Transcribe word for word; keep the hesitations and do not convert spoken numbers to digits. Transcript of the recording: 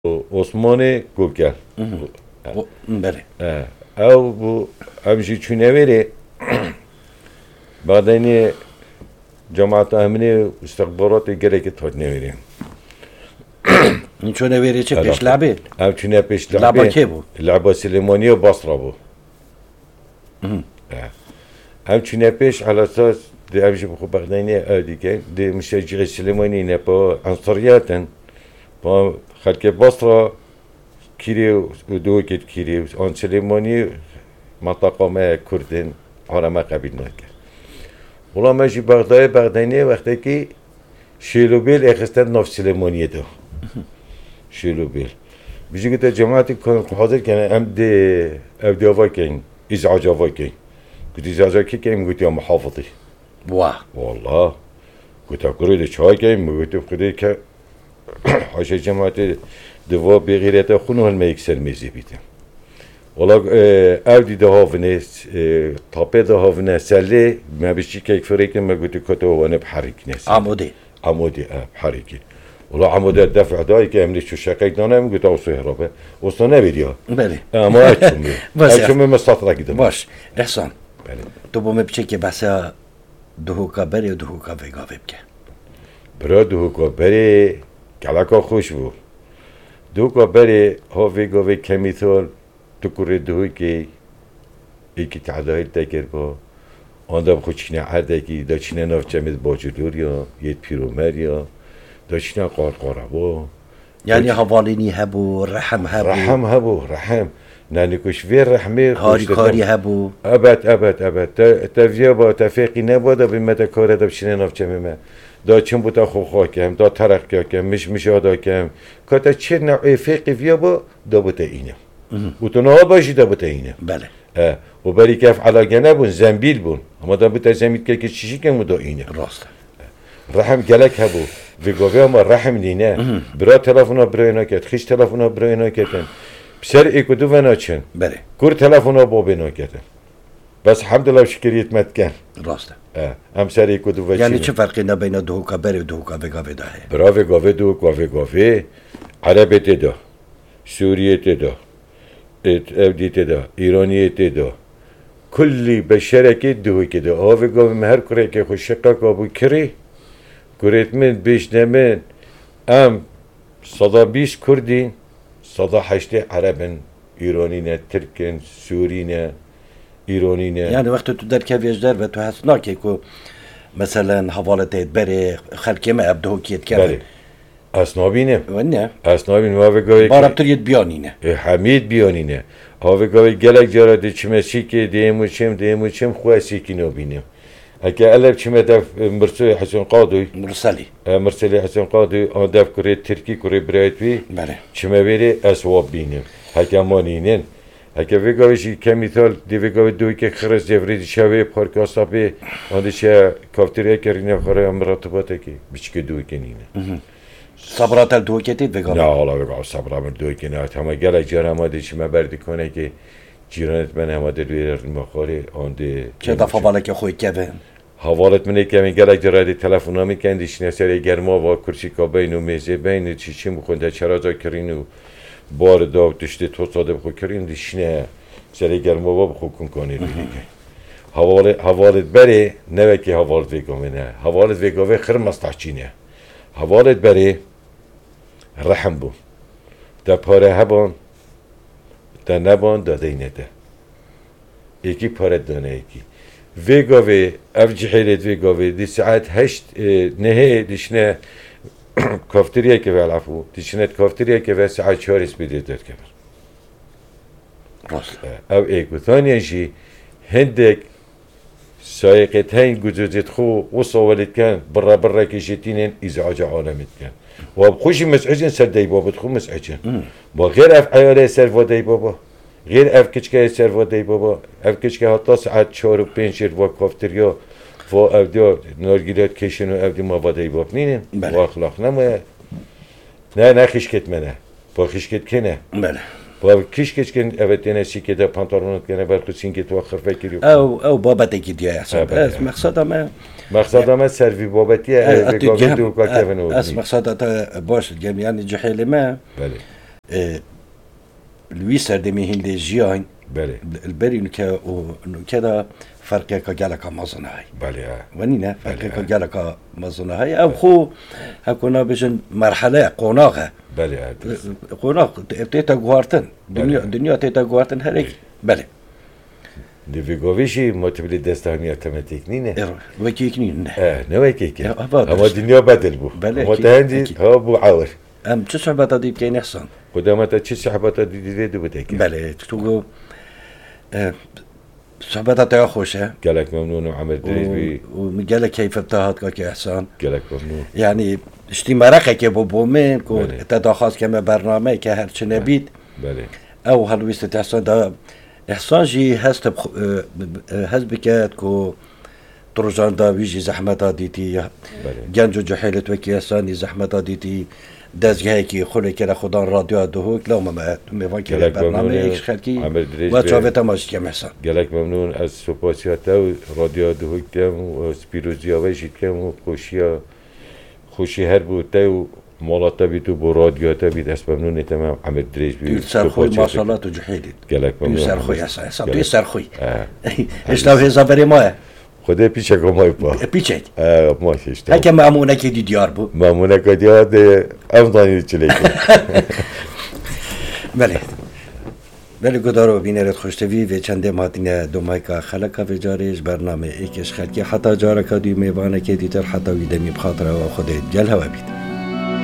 عثمان گوگل بله او بو امشي چونويري بعدين جماعة امنية استخبارات جريك تهد نويري این چونويري چه پیش لعبه؟ هم چونه پیش لعبه لعبه که بو؟ لعبه سليماني و بصره بو هم چونه پیش على اساس دي امشي بخو بغداني او ديكي دي مشجع سليماني نبا عنصرياتا با خلق بصره كيري ودو كيت كيري آن سليماني منطقة ما كردن حرمة قبيل ناكر والله ماشي بغداد بغداني وقتی که شیلوبیل اخستن ناف سليمانية ده شیلوبیل بيجي كده جماعتي كانوا حاضر كان ام دي ام دي افاي كان ازعاج افاي كان قلت ازعاج كي كان قلت يا محافظي واه والله قلت اقول شاي كان قلت بخدي ك حاشا جماعتي دوا بغيرته خونو هل ما يكسر ميزي بيته والله اودي ده هافنه تابه ده هافنه سله ما بيشي كيك فريق ما قلت كتو وانا بحرك ناس عمودي عمودي اه بحركي والله عمودي الدفع داي كامل شو شقيق دانا قلت اوصي هربه وصلنا بيديا بله اه ما اتشم بس اتشم مستطرق كده باش احسان بله تو بوم بچه که بس دهوکا بری و دهوکا وگا بکه برا دهوکا بری کلاکا خوش بو دهوکا بری ها وگا وگ کمیثال تو کره دهوی که ایکی تعدایل تکر با آن دم خود چینه عرده که دا چینه ناف چمید باجلور یا یه پیرومر یا دا چینه قارقاره با یعنی حوالینی هبو رحم هبو رحم هبو رحم نانیکوش ویر رحمه کاری کاری هبو ابد ابد ابد تا ویا با تفیقی نبوده بیمت کاره دا چینه ناف چمید دا چون بودا خوب خواکم دا ترقی کم مش مش آدا کم که چه نوع فیقی ویا با دا بوده اینه و تو نه باشی دا بوده اینه بله اه و برای کف علاقه نبون زنبیل بون اما دا بوده زنبیل که چیشی که مو دا اینه راست رحم گلک هبو وگاوی اما رحم نینه برا تلفونا برای ناکت خیش تلفونا برای ناکتن بسر ایکو دو و ناچن بله کور تلفونا بابی ناکتن بس حمدالله شکریت متکن راست اه هم سر ایکو دو و یعنی چه فرقی نه بین دهوکا بری و دهوکا وگا بده برا وگاوی دو و وگاوی عربی تدا سوریه تدا افدی تدا ایرانی تدا کلی بشرکی دوی کده آوه گاوی مهر کره که خوش شقا کابو کری کرت من بیش نمین ام صدا بیش کردین صدا هشته عربن ایرانی نه ترکن سوری نه ایرانی نه یعنی وقتی تو در کویج در و تو هست ناکه که مثلا حوالتت بره خلقی ما اب دهوکیت کرده بله اسنابینه و نه اسنابین آوه گاوی بارب تریت بیانینه حمید بیانینه آوه گاوی گلک جارا دی چمه سیکی دیمو چم دیمو چم خواه سیکی نبینم اگه علب چمه دف مرسوی حسن قادوی مرسلی مرسلی حسن قادوی آن دف کره ترکی کره برایت بی بله چمه بری اسواب بینم اگه مانینن اگه وگاویشی کمیتال دی وگاوی دوی که خرس جفری شوی پارک آسابی آن دیشه کافتریا کرینه خاره امراتباته که بیچکه دوی کنینه صبرات الدهوکیت وگا نه حالا وگا صبر امر دوی کنه اما گلک جار هماده چمه بردی کنه که جیرانت من هماده روی مخاری آن دی چه دفعه بالا که خوی که حوالت منه که من گلک جرادی تلفن‌ها می‌کندیش نسری گرما و کرسی کابین و میزه بین چی چی می‌خونده چرازا کرینو بار داغ دشته تو صاحب خو کرین دیشنه سری گرما و بخو کن کنی دیگه حوالت حوالت بره نه که حوالت وگامه نه حوالت وگاوه خر مستحچینه حوالت بره رحم بو دا پاره هبان دا نبان دا دینه ده یکی پاره دانه یکی وگاوه اف جحیلت وگاوه دی ساعت هشت نهه دیشنه کافتریا که ولعفو دیشنه کافتریا که و ساعت چهار اسپیده داد کبر راست او ایک و ثانیه جی هندک سایقت هین گذوزت خو و صوالت کن برا برا کشتینن ازعاج عالمت کن و بخوشی مسعجن سر دی بابت خو مسعجن با غیر اف عیاله سر و دی بابا غیر اف کچکه سر و دی بابا اف کچکه حتی ساعت چهار و پنج شد و کافتریا و افدیا نارگیلات کشن و افدی ما وادی باب نینن و اخلاق نمایه نه نه خشکت منه با خشکت کنه بله با کش کش کن افت نه سیکه ده پانتالونت کنه برخو سینکه تو آخر فکری او او بابت اکی دیگه اصلا از مقصد همه مقصد همه سروی بابتیه وگاوی دو که کفنه از مقصد تا باش یعنی جحیل ما بله لوی سردمی هندی جیان بله البری نکه و نکه دا فرقی که گلک مازنه های بله ونی نه فرقی که گلک مازنه های او خو هکونا بجن مرحله قناقه بله قناق تیتا گوارتن دنیا دنیا تیتا گوارتن هر یک بله دیویگویشی مطبلی دستانی اتوماتیک نینه وکی کنی نه نه وکی که اما دنیا بدل بو بله اما تهندی ها بو عور ام چه صحبت دید که نحسن قدامت چه صحبت دید بوده که بله تو صحبت تا خوشه قالك ممنون وعمر دريس بي وقال لك كيف بتاعت كي احسان قالك ممنون يعني اشتي مرقه كي بومين كو تداخل كما برنامج كهرش نبيت بله او هلويست احسان دا احسان جي هست هز بكات كو ترجان دا ويجي زحمه ديتي جنجو جحيلت وكي احسان زحمه ديتي دزگاهی که خود که خدا رادیو دهوک لام ما میوان که برنامه خلکی و چاوه تماش که مثلا گلک ممنون از سپاسیات و رادیو دهوک کم و سپیروزیاوی شد کم و خوشیا خوشی هر بود و مالات بید و با رادیو تا بید از ممنون تمام عمر دریج بید سرخوی ماشالات و جحیدید گلک ممنون سرخوی اصلا اصلا توی سرخوی اشتاو هزا بری ماه خدا پیچه کمای پا پیچه ماش اشتاو هکه معمونه که دی دیار بو معمونه که دیار ده افضانی چلی کن بله بله گدارو بینرد خوشتوی و چنده مادینه دومای که خلقه و جارش برنامه ایکش خلقی حتی جارکا دی میوانه که دیتر حتی ویدمی بخاطره و خود جل هوا بید